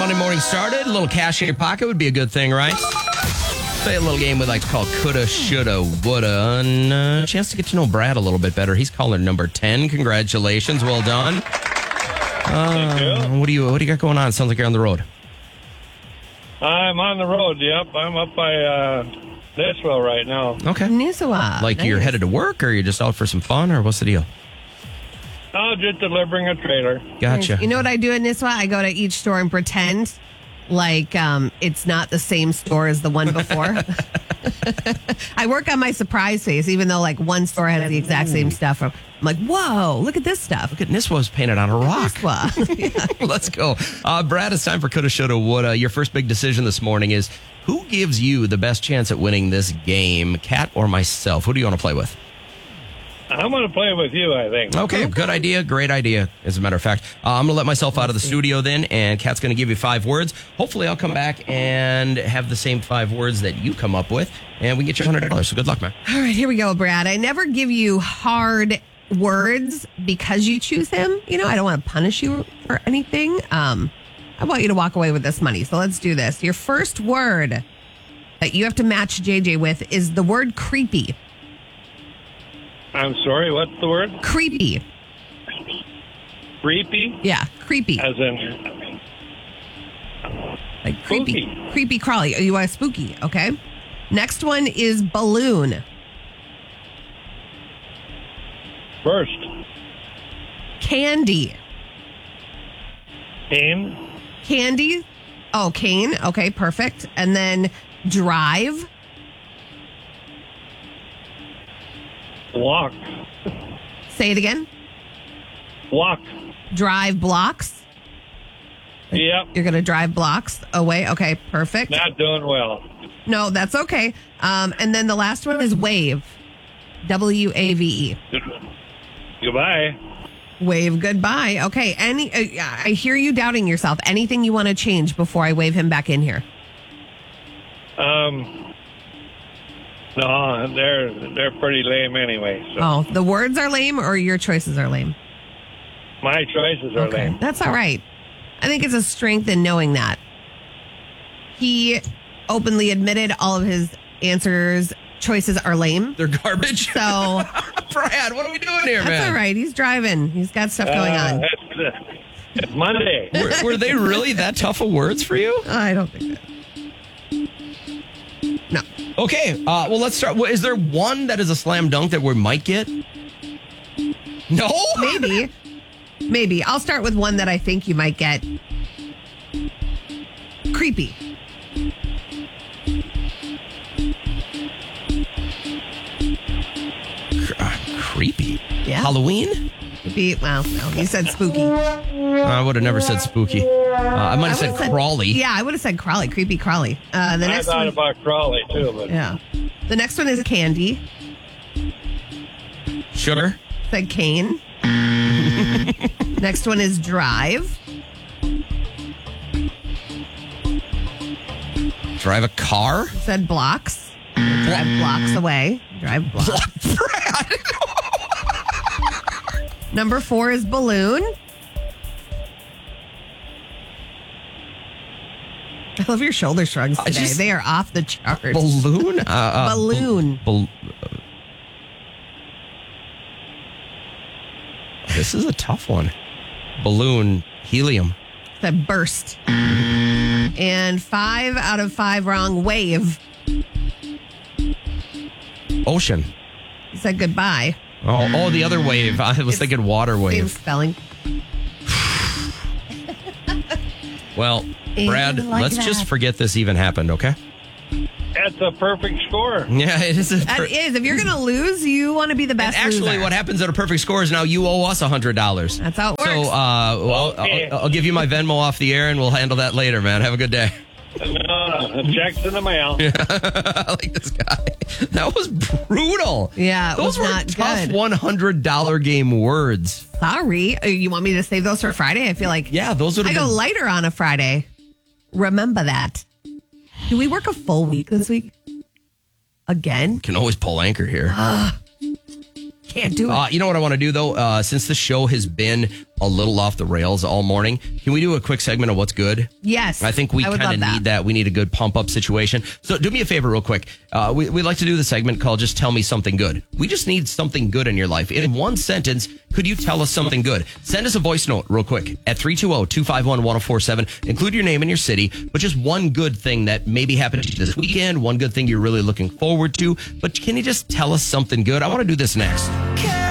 Monday morning started. A little cash in your pocket would be a good thing, right? Play a little game we like to call Coulda, Shoulda, Woulda. And a chance to get to know Brad a little bit better. He's caller number 10. Congratulations. Well done. Thank you. What do you got going on? It sounds like you're on the road. I'm on the road, yep. I'm up by Nisswa right now. Okay. Nisswa. Like Nice. you're headed to work, or you're just out for some fun, or what's the deal? I'm just delivering a trailer. Gotcha. You know what I do in Nisswa? I go to each store and pretend like it's not the same store as the one before. I work on my surprise face, even though like one store has the exact same stuff. I'm like, whoa, look at this stuff. Look at Nisswa's painted on a rock. Nisswa. Yeah. Let's go. Brad, it's time for Coulda, Shoulda, Woulda. Your first big decision this morning is who gives you the best chance at winning this game, Kat or myself? Who do you want to play with? I'm going to play with you, I think. Okay, good idea. Great idea, as a matter of fact. I'm going to let myself out of the studio then, and Kat's going to give you 5 words. Hopefully, I'll come back and have the same 5 words that you come up with, and we can get you $100. So good luck, man. All right, here we go, Brad. I never give you hard words because you choose him. You know, I don't want to punish you or anything. I want you to walk away with this money. So let's do this. Your first word that you have to match JJ with is the word creepy. I'm sorry, what's the word? Creepy. Creepy? Yeah, creepy. As in, Like creepy. spooky. Creepy crawly. You want spooky, okay? Next one is balloon. first, Candy. cane, Candy. Oh, cane. Okay, perfect. And then drive. walk, Say it again. walk. Drive blocks. Yep, You're going to drive blocks away. Okay, perfect. not doing well. No, that's okay. And then the last one is wave. WAVE. Goodbye. Wave goodbye. Okay. I hear you doubting yourself. Anything you want to change before I wave him back in here? No, they're pretty lame anyway. So Oh, the words are lame or your choices are lame? my choices are lame. That's all right. I think it's a strength in knowing that. He openly admitted all of his choices are lame. They're garbage. So Brad, what are we doing here, that's man? all right. He's driving. He's got stuff going on. It's Monday. Were they really that tough of words for you? I don't think that. No. Okay, well, let's start. Is there one that is a slam dunk that we might get? No? Maybe. I'll start with one that I think you might get. Creepy. Creepy. Yeah. Halloween? Well, no, you said spooky. I would have never said spooky. I might have said crawly. Yeah, I would have said crawly, creepy crawly. The I next thought one, about Crawley too, but yeah. The next one is candy. Sugar? Said cane. Next one is drive. Drive a car? Said blocks. Drive blocks away. Drive blocks. Brad. Number 4 is balloon. I love your shoulder shrugs today. They are off the charts. Balloon? Balloon. This is a tough one. Balloon. Helium. Said burst. And 5 out of 5 wrong. Wave. Ocean. Said goodbye. Oh, the other wave. I was thinking water Same wave. spelling. Well, Brad, like let's that. just forget this even happened, okay? that's a perfect score. Yeah, it is. That is. If you're going to lose, you want to be the And best actually, loser. what happens at a perfect score is now you owe us $100. That's how it So, works. Okay. I'll give you my Venmo off the air, and we'll handle that later, man. Have a good day. Check's in the mail. I like this guy. That was brutal. Yeah, it those was were not tough good. $100 game words. Sorry. You want me to save those for Friday? I feel like Yeah, those would I have go been. lighter on a Friday. Remember that. Do we work a full week this week? Again? Can always pull anchor here. Can't do it. You know what I want to do, though? Since the show has been a little off the rails all morning. Can we do a quick segment of what's good? Yes. I think we would kind of love need that. We need a good pump up situation. So do me a favor real quick. We like to do the segment called Just Tell Me Something Good. We just need something good in your life. In one sentence, could you tell us something good? Send us a voice note real quick at 320-251-1047. Include your name and your city, but just one good thing that maybe happened to you this weekend, one good thing you're really looking forward to. But can you just tell us something good? I want to do this next.